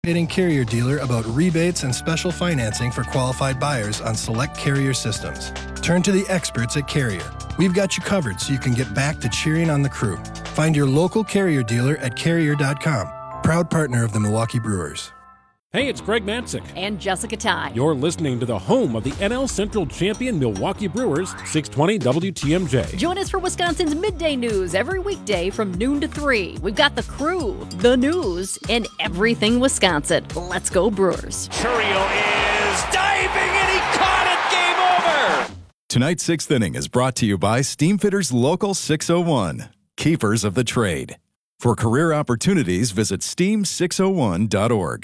Carrier dealer about rebates and special financing for qualified buyers on select Carrier systems. Turn to the experts at Carrier. We've got you covered so you can get back to cheering on the crew. Find your local Carrier dealer at Carrier.com. Proud partner of the Milwaukee Brewers. Hey, it's Greg Matzik. And Jessica Ty. You're listening to the home of the NL Central champion Milwaukee Brewers, 620 WTMJ. Join us for Wisconsin's Midday News every weekday from noon to 3. We've got the crew, the news, and everything Wisconsin. Let's go Brewers. Chourio is diving and he caught it. Game over. Tonight's sixth inning is brought to you by Steamfitters Local 601, Keepers of the Trade. For career opportunities, visit steam601.org.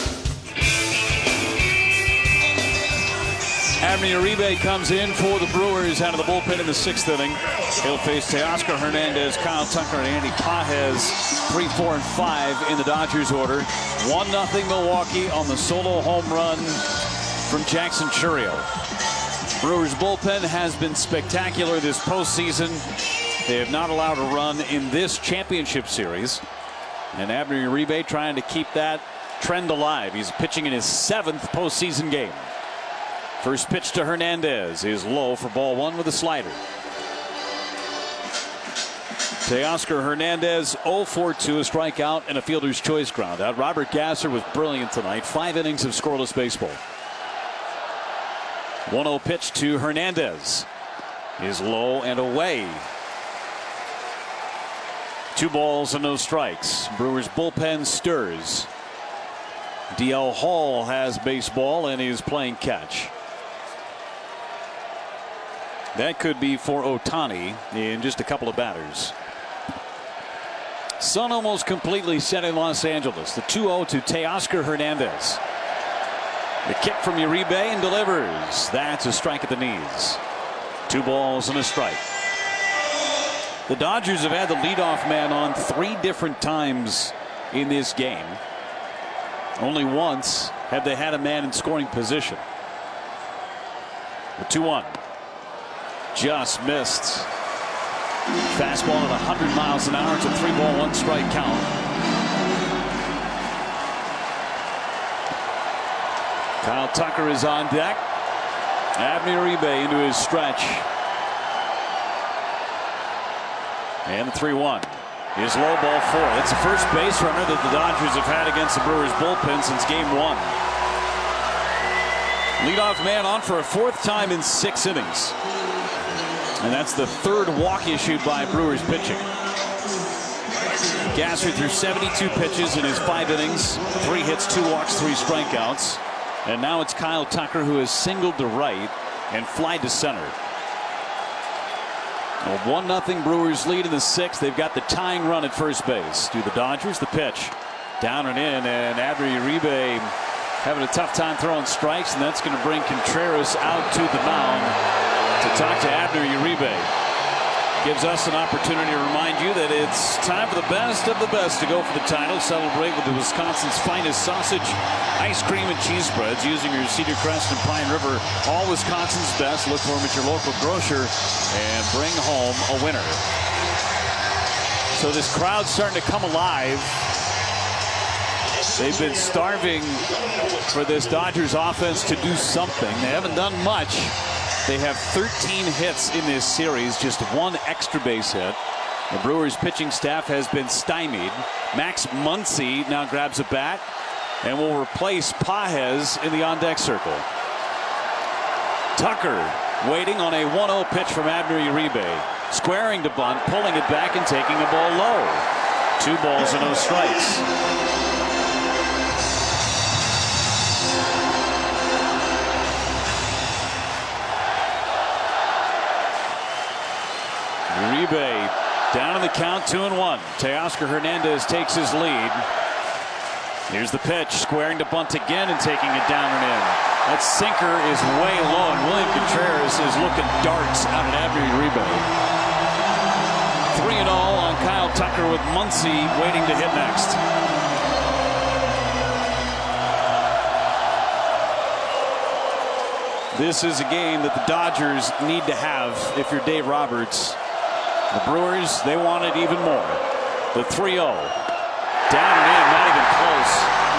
Abner Uribe comes in for the Brewers out of the bullpen in the sixth inning. He'll face Teoscar Hernandez, Kyle Tucker, and Andy Pages, 3, 4, and 5 in the Dodgers order. 1-0 Milwaukee on the solo home run from Jackson Chourio. Brewers bullpen has been spectacular this postseason. They have not allowed a run in this championship series. And Abner Uribe trying to keep that trend alive. He's pitching in his 7th postseason game. First pitch to Hernandez is low for ball 1 with a slider. Teoscar Hernandez 0 for 2, a strikeout and a fielder's choice ground out. Robert Gasser was brilliant tonight. 5 innings of scoreless baseball. 1-0 pitch to Hernandez is low and away. 2 balls and no strikes. Brewers bullpen stirs. DL Hall has baseball and is playing catch. That could be for Ohtani in just a couple of batters. Sun almost completely set in Los Angeles. The 2-0 to Teoscar Hernandez. The kick from Uribe and delivers. That's a strike at the knees. 2 balls and a strike. The Dodgers have had the leadoff man on 3 different times in this game. Only once have they had a man in scoring position. The 2-1. Just missed. Fastball at 100 miles an hour. It's a 3-ball, 1-strike count. Kyle Tucker is on deck. Abner Uribe into his stretch. And the 3-1 is low, ball 4. It's the first base runner that the Dodgers have had against the Brewers bullpen since game 1. Leadoff man on for a 4th time in 6 innings. And that's the 3rd walk issued by Brewers pitching. Gasser threw 72 pitches in his 5 innings. 3 hits, 2 walks, 3 strikeouts. And now it's Kyle Tucker who has singled to right and flied to center. A 1-0 Brewers lead in the 6th. They've got the tying run at first base. Do the Dodgers. The pitch down and in, and Abner Uribe having a tough time throwing strikes, and that's going to bring Contreras out to the mound to talk to Abner Uribe. Gives us an opportunity to remind you that it's time for the best of the best to go for the title. Celebrate with the Wisconsin's finest sausage, ice cream, and cheese spreads using your Cedar Crest and Pine River. All Wisconsin's best. Look for them at your local grocer and bring home a winner. So this crowd's starting to come alive. They've been starving for this Dodgers offense to do something. They haven't done much. They have 13 hits in this series, just 1 extra base hit. The Brewers pitching staff has been stymied. Max Muncy now grabs a bat and will replace Pages in the on-deck circle. Tucker waiting on a 1-0 pitch from Abner Uribe. Squaring to bunt, pulling it back and taking the ball low. 2 balls and no strikes. Uribe down in the count, 2-1. Teoscar Hernandez takes his lead. Here's the pitch, squaring to bunt again and taking it down and in. That sinker is way low, and William Contreras is looking darts out at Abner Uribe. 3-0 on Kyle Tucker with Muncy waiting to hit next. This is a game that the Dodgers need to have if you're Dave Roberts. The Brewers, they want it even more. The 3-0. Down and in, not even close.